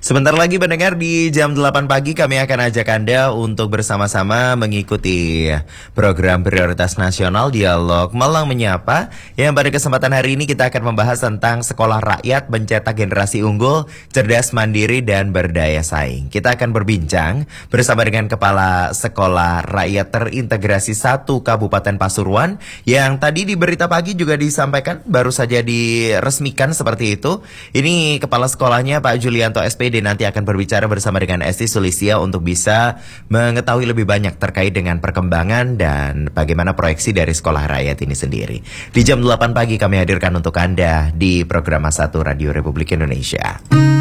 Sebentar lagi pendengar di jam 8 pagi kami akan ajak Anda untuk bersama-sama mengikuti program prioritas nasional Dialog Malang Menyapa, yang pada kesempatan hari ini kita akan membahas tentang sekolah rakyat mencetak generasi unggul, cerdas, mandiri, dan berdaya saing. Kita akan berbincang bersama dengan Kepala Sekolah Rakyat Terintegrasi 1 Kabupaten Pasuruan yang tadi di berita pagi juga disampaikan baru saja diresmikan seperti itu. Ini Kepala Sekolahnya Pak Julianto SPD nanti akan berbicara bersama dengan Esti Sulistya untuk bisa mengetahui lebih banyak terkait dengan perkembangan dan bagaimana proyeksi dari sekolah rakyat ini sendiri. Di jam 8 pagi kami hadirkan untuk Anda di program 1 Radio Republik Indonesia.